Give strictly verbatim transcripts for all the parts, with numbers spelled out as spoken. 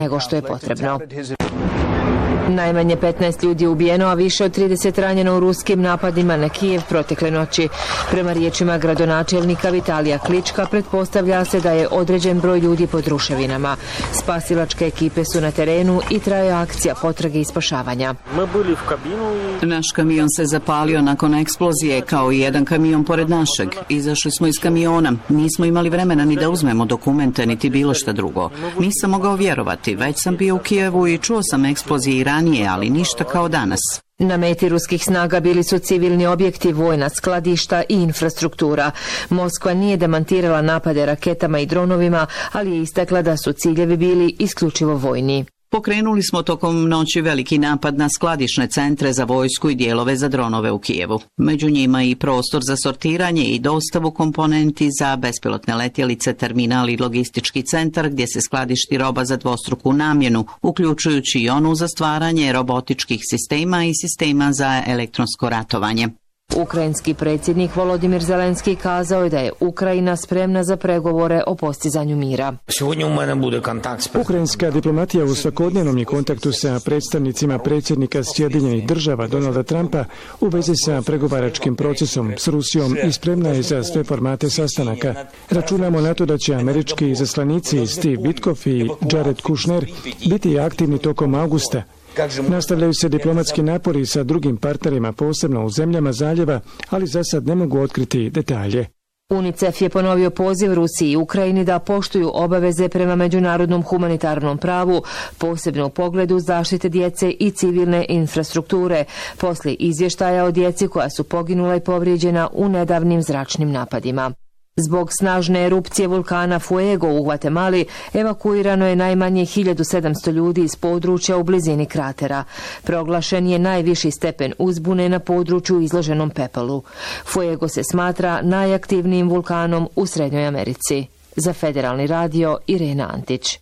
nego što je potrebno. Najmanje petnaest ljudi je ubijeno, a više od trideset ranjeno u ruskim napadima na Kijev protekle noći. Prema riječima gradonačelnika Vitalija Klička, pretpostavlja se da je određen broj ljudi pod ruševinama. Spasilačke ekipe su na terenu i traje akcija potrage i spašavanja. Naš kamion se zapalio nakon eksplozije, kao i jedan kamion pored našeg. Izašli smo iz kamiona. Nismo imali vremena ni da uzmemo dokumente, niti bilo šta drugo. Nisam mogao vjerovati. Već sam bio u Kijevu i čuo sam eksplozije i ranije, ali ništa kao danas. Na meti ruskih snaga bili su civilni objekti, vojna skladišta i infrastruktura. Moskva nije demantirala napade raketama i dronovima, ali je istakla da su ciljevi bili isključivo vojni. Pokrenuli smo tokom noći veliki napad na skladišne centre za vojsku i dijelove za dronove u Kijevu. Među njima i prostor za sortiranje i dostavu komponenti za bespilotne letjelice, terminal i logistički centar gdje se skladišti roba za dvostruku namjenu, uključujući i onu za stvaranje robotičkih sistema i sistema za elektronsko ratovanje. Ukrajinski predsjednik Volodimir Zelenski kazao je da je Ukrajina spremna za pregovore o postizanju mira. Ukrajinska diplomatija u svakodnevnom je kontaktu sa predstavnicima predsjednika Sjedinjenih država Donalda Trumpa u vezi sa pregovaračkim procesom s Rusijom i spremna je za sve formate sastanaka. Računamo na to da će američki izaslanici Steve Witkoff i Jared Kushner biti aktivni tokom augusta. Nastavljaju se diplomatski napori sa drugim partnerima, posebno u zemljama zaljeva, ali za sad ne mogu otkriti detalje. UNICEF je ponovio poziv Rusiji i Ukrajini da poštuju obaveze prema međunarodnom humanitarnom pravu, posebno u pogledu zaštite djece i civilne infrastrukture, poslije izvještaja o djeci koja su poginula i povrijeđena u nedavnim zračnim napadima. Zbog snažne erupcije vulkana Fuego u Gvatemali evakuirano je najmanje hiljadu sedamsto ljudi iz područja u blizini kratera. Proglašen je najviši stepen uzbune na području izloženom pepelu. Fuego se smatra najaktivnijim vulkanom u Srednjoj Americi. Za Federalni radio, Irena Antić.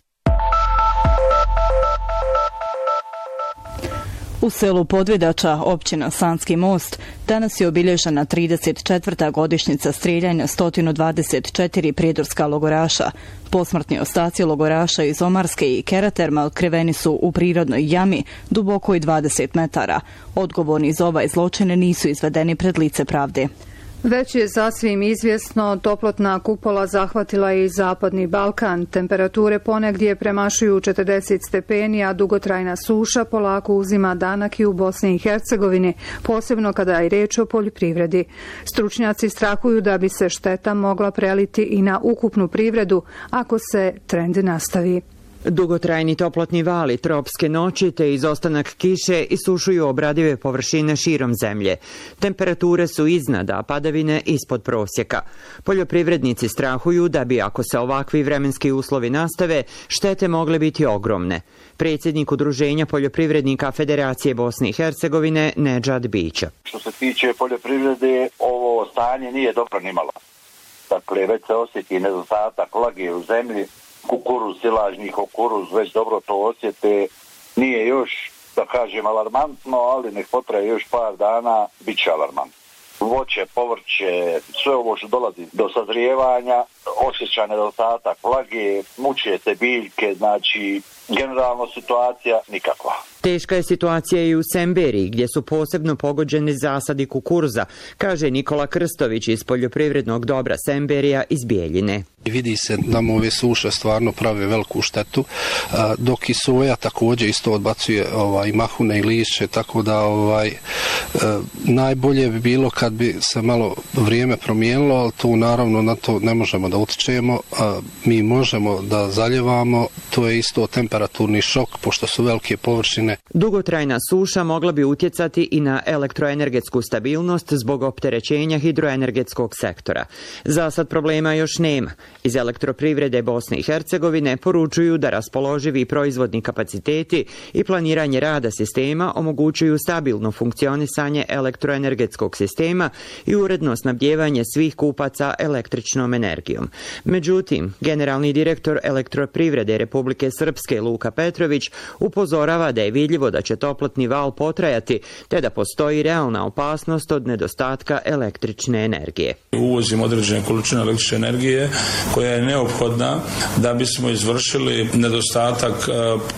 U selu Podvidača, općina Sanski most, danas je obilježena trideset četvrta godišnjica strijeljanja sto dvadeset četiri prijedorska logoraša. Posmrtni ostaci logoraša iz Omarske i Keraterma otkriveni su u prirodnoj jami dubokoj dvadeset metara. Odgovorni za ovaj zločine nisu izvedeni pred lice pravde. Već je sasvim izvjesno, toplotna kupola zahvatila i Zapadni Balkan. Temperature ponegdje premašuju četrdeset stepeni, a dugotrajna suša polako uzima danak i u Bosni i Hercegovini, posebno kada je riječ o poljoprivredi. Stručnjaci strahuju da bi se šteta mogla preliti i na ukupnu privredu ako se trend nastavi. Dugotrajni toplotni vali, tropske noći te izostanak kiše isušuju obradive površine širom zemlje. Temperature su iznad, a padavine ispod prosjeka. Poljoprivrednici strahuju da bi, ako se ovakvi vremenski uslovi nastave, štete mogle biti ogromne. Predsjednik Udruženja poljoprivrednika Federacije Bosne i Hercegovine Nedžad Bića. Što se tiče poljoprivrede, ovo stanje nije dobro nimalo. Dakle, već se osjeti nedostatak vlage u zemlji. Kukuruz, silažni kukuruz, već dobro to osjete, nije još, da kažem, alarmantno, ali nek potraje još par dana, bit će alarmantno. Voće, povrće, sve ovo što dolazi do sazrijevanja, osjeća nedostatak vlage, muče se biljke, znači generalno situacija nikakva. Teška je situacija i u Semberiji, gdje su posebno pogođeni zasadi kukuruza, kaže Nikola Krstović iz poljoprivrednog dobra Semberija iz Bijeljine. Vidi se da ove suše stvarno prave veliku štetu, dok i soja također isto odbacuje ovaj, mahune i lišće, tako da ovaj, najbolje bi bilo kad bi se malo vrijeme promijenilo, ali tu naravno na to ne možemo da utičemo, mi možemo da zaljevamo, to je isto temperaturni šok, pošto su velike površine. Dugotrajna suša mogla bi utjecati i na elektroenergetsku stabilnost zbog opterećenja hidroenergetskog sektora. Za sad problema još nema. Iz elektroprivrede Bosne i Hercegovine poručuju da raspoloživi proizvodni kapaciteti i planiranje rada sistema omogućuju stabilno funkcionisanje elektroenergetskog sistema i uredno snabdijevanje svih kupaca električnom energijom. Međutim, generalni direktor elektroprivrede Republike Srpske Luka Petrović upozorava da je vidljivo da će toplotni val potrajati, te da postoji realna opasnost od nedostatka električne energije. Uvozimo određene količine električne energije koja je neophodna da bismo izvršili nedostatak